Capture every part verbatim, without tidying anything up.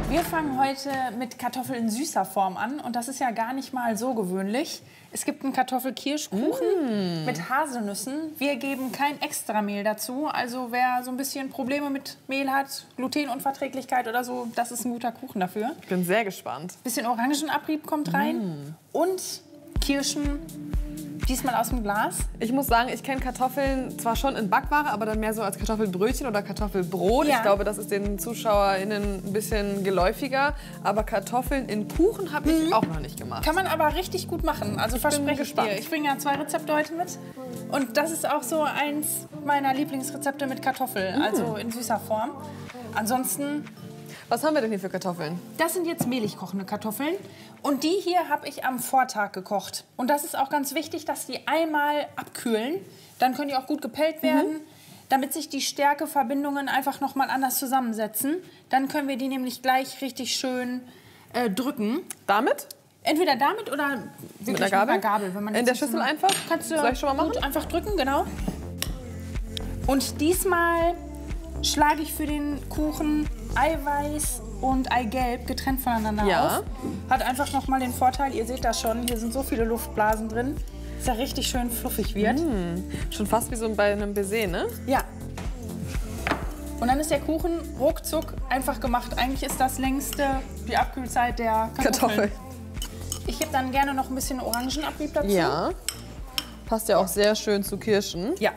Wir fangen heute mit Kartoffeln in süßer Form an und das ist ja gar nicht mal so gewöhnlich. Es gibt einen Kartoffelkirschkuchen mm. mit Haselnüssen. Wir geben kein Extramehl dazu, also wer so ein bisschen Probleme mit Mehl hat, Glutenunverträglichkeit oder so, das ist ein guter Kuchen dafür. Ich bin sehr gespannt. Bisschen Orangenabrieb kommt rein mm. und Kirschen. Diesmal aus dem Glas. Ich muss sagen, ich kenne Kartoffeln zwar schon in Backware, aber dann mehr so als Kartoffelbrötchen oder Kartoffelbrot. Ja. Ich glaube, das ist den ZuschauerInnen ein bisschen geläufiger. Aber Kartoffeln in Kuchen habe ich mhm. auch noch nicht gemacht. Kann man aber richtig gut machen. Also verspreche ich dir. Ich bringe ja zwei Rezepte heute mit. Und das ist auch so eins meiner Lieblingsrezepte mit Kartoffeln. Mhm. Also in süßer Form. Ansonsten... Was haben wir denn hier für Kartoffeln? Das sind jetzt mehlig kochende Kartoffeln. Und die hier habe ich am Vortag gekocht. Und das ist auch ganz wichtig, dass die einmal abkühlen. Dann können die auch gut gepellt werden, mhm. damit sich die Stärkeverbindungen einfach noch mal anders zusammensetzen. Dann können wir die nämlich gleich richtig schön äh, drücken. Damit? Entweder damit oder mit einer Gabel. Mit einer Gabel wenn man in der Schüssel einfach? Kannst du Soll ich schon mal machen? Einfach drücken, genau. Und diesmal schlage ich für den Kuchen Eiweiß und Eigelb getrennt voneinander ja. auf. Hat einfach noch mal den Vorteil, ihr seht das schon, hier sind so viele Luftblasen drin, dass er richtig schön fluffig wird. Mm, schon fast wie so bei einem Baiser, ne? Ja. Und dann ist der Kuchen ruckzuck einfach gemacht. Eigentlich ist das längste die Abkühlzeit der Kartoffeln. Kartoffel. Ich gebe dann gerne noch ein bisschen Orangenabrieb dazu. Ja. Passt ja auch sehr schön zu Kirschen. Ja.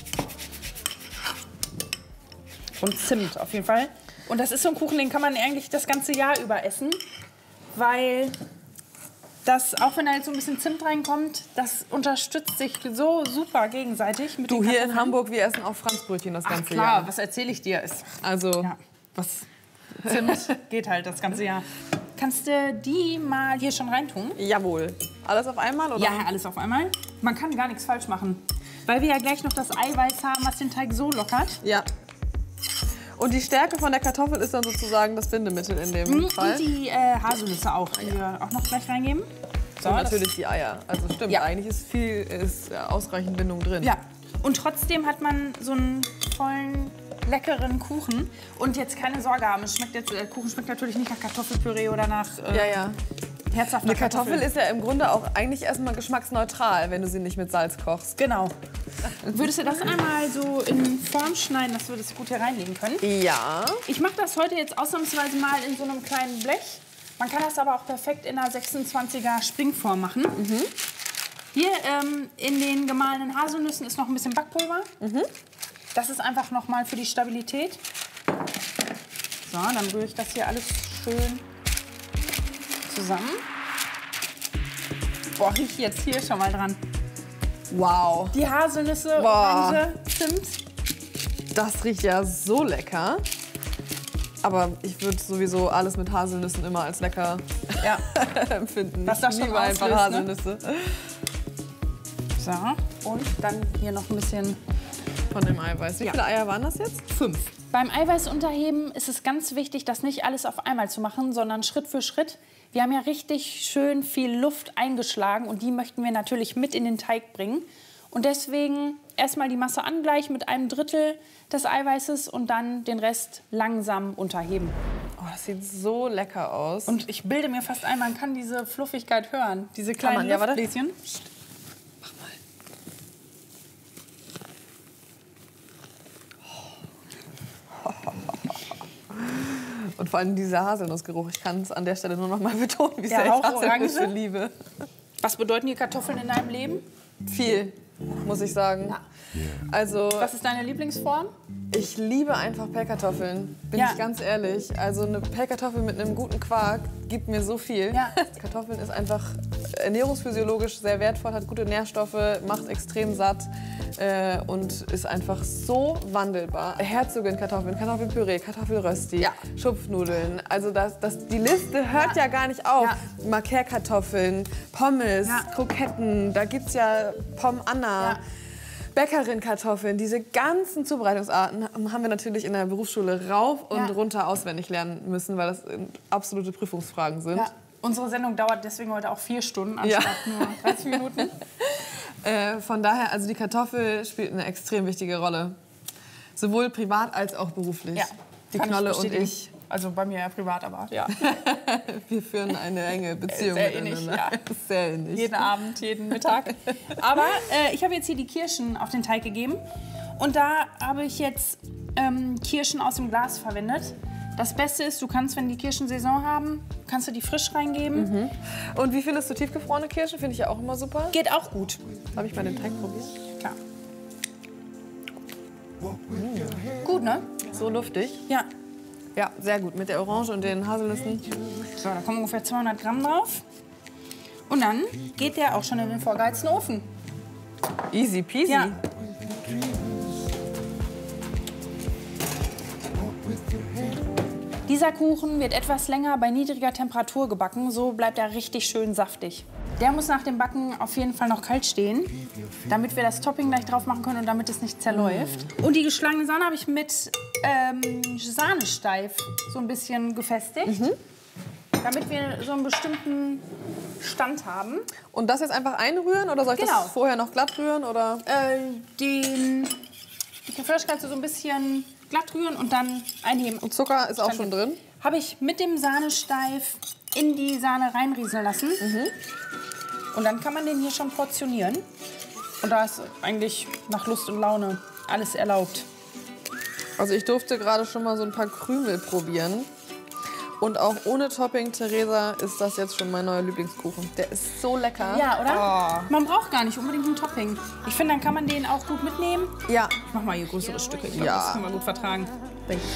Und Zimt auf jeden Fall. Und das ist so ein Kuchen, den kann man eigentlich das ganze Jahr über essen, weil das, auch wenn da jetzt so ein bisschen Zimt reinkommt, das unterstützt sich so super gegenseitig. Mit du, hier in Hamburg, wir essen auch Franzbrötchen das ganze Ach, klar, Jahr. Was erzähle ich dir? Ist, also, ja, was Zimt geht halt das ganze Jahr. Kannst du die mal hier schon reintun? Jawohl. Alles auf einmal, oder? Ja, alles auf einmal. Man kann gar nichts falsch machen, weil wir ja gleich noch das Eiweiß haben, was den Teig so lockert. Ja. Und die Stärke von der Kartoffel ist dann sozusagen das Bindemittel in dem mhm, Fall. Und die äh, Haselnüsse auch, die wir auch noch gleich reingeben. So, und natürlich die Eier. Also stimmt, ja. Eigentlich ist viel ist ausreichend Bindung drin. Ja. Und trotzdem hat man so einen vollen, leckeren Kuchen. Und jetzt keine Sorge haben, es schmeckt jetzt, der Kuchen schmeckt natürlich nicht nach Kartoffelpüree oder nach äh, ja, ja. herzhafter Eine Kartoffel Kartoffel. ist ja im Grunde auch eigentlich erstmal geschmacksneutral, wenn du sie nicht mit Salz kochst. Genau. Würdest du das einmal so in Form schneiden, dass wir das gut hier reinlegen können? Ja. Ich mache das heute jetzt ausnahmsweise mal in so einem kleinen Blech. Man kann das aber auch perfekt in einer sechsundzwanziger Springform machen. Mhm. Hier ähm, in den gemahlenen Haselnüssen ist noch ein bisschen Backpulver. Mhm. Das ist einfach noch mal für die Stabilität. So, dann rühre ich das hier alles schön zusammen. Boah, riech jetzt hier schon mal dran. Wow. Die Haselnüsse, wow. Orange, Zimt. Das riecht ja so lecker. Aber ich würde sowieso alles mit Haselnüssen immer als lecker ja. empfinden. Was das ich schon liebe auslöst, einfach Haselnüsse. Ne? So, und dann hier noch ein bisschen von dem Eiweiß. Wie ja. viele Eier waren das jetzt? Fünf. Beim Eiweißunterheben ist es ganz wichtig, das nicht alles auf einmal zu machen, sondern Schritt für Schritt. Wir haben ja richtig schön viel Luft eingeschlagen und die möchten wir natürlich mit in den Teig bringen. Und deswegen erstmal die Masse angleichen mit einem Drittel des Eiweißes und dann den Rest langsam unterheben. Oh, das sieht so lecker aus. Und ich bilde mir fast ein, man kann diese Fluffigkeit hören. Diese kleinen ja, Luftbläschen. Mach mal. Und vor allem dieser Haselnussgeruch. Ich kann es an der Stelle nur noch mal betonen, wie sehr ich Haselnüsse liebe. Was bedeuten die Kartoffeln in deinem Leben? Viel, muss ich sagen. Ja. Also, was ist deine Lieblingsform? Ich liebe einfach Pellkartoffeln, bin ja. ich ganz ehrlich. Also eine Pellkartoffel mit einem guten Quark gibt mir so viel. Ja. Kartoffeln ist einfach ernährungsphysiologisch sehr wertvoll, hat gute Nährstoffe, macht extrem satt äh, und ist einfach so wandelbar. Herzogin-Kartoffeln, Kartoffelpüree, Kartoffelrösti, ja. Schupfnudeln. Also das, das, die Liste hört ja, ja gar nicht auf. Ja. Marquerkartoffeln, Pommes, ja. Kroketten, da gibt's ja Pomme Anna. Ja. Bäckerin-Kartoffeln, diese ganzen Zubereitungsarten haben wir natürlich in der Berufsschule rauf und ja. runter auswendig lernen müssen, weil das absolute Prüfungsfragen sind. Ja. Unsere Sendung dauert deswegen heute auch vier Stunden, anstatt ja. nur dreißig Minuten. äh, von daher, also die Kartoffel spielt eine extrem wichtige Rolle. Sowohl privat als auch beruflich. Ja, die Knolle und ich. Also bei mir ja privat, aber ja. Wir führen eine enge Beziehung Sehr ähnlich, miteinander. ja. Sehr ähnlich. Jeden Abend, jeden Mittag. Aber äh, ich habe jetzt hier die Kirschen auf den Teig gegeben. Und da habe ich jetzt ähm, Kirschen aus dem Glas verwendet. Das Beste ist, du kannst, wenn die Kirschen Saison haben, kannst du die frisch reingeben. Mhm. Und wie findest du tiefgefrorene Kirschen? Finde ich ja auch immer super. Geht auch gut. Habe ich mal den Teig probiert? Klar. Mm. Gut, ne? So luftig. Ja. Ja, sehr gut. Mit der Orange und den Haselnüssen. So, da kommen ungefähr zweihundert Gramm drauf. Und dann geht der auch schon in den vorgeheizten Ofen. Easy peasy. Ja. Dieser Kuchen wird etwas länger bei niedriger Temperatur gebacken, so bleibt er richtig schön saftig. Der muss nach dem Backen auf jeden Fall noch kalt stehen, damit wir das Topping gleich drauf machen können und damit es nicht zerläuft. Und die geschlagene Sahne habe ich mit ähm, Sahnesteif so ein bisschen gefestigt, mhm. damit wir so einen bestimmten Stand haben. Und das jetzt einfach einrühren oder soll ich Genau. das vorher noch glatt rühren? Oder? Äh, den, die Crème Fraîche kannst du so ein bisschen glatt rühren und dann einheben. Und Zucker ist auch schon drin? Habe ich mit dem Sahnesteif in die Sahne reinrieseln lassen. Mhm. Und dann kann man den hier schon portionieren. Und da ist eigentlich nach Lust und Laune alles erlaubt. Also ich durfte gerade schon mal so ein paar Krümel probieren. Und auch ohne Topping, Theresa, ist das jetzt schon mein neuer Lieblingskuchen. Der ist so lecker. Ja, oder? Oh. Man braucht gar nicht unbedingt ein Topping. Ich finde, dann kann man den auch gut mitnehmen. Ja. Ich mach mal hier größere Stücke. Ich glaube, Ja. das können wir gut vertragen. Denke ich.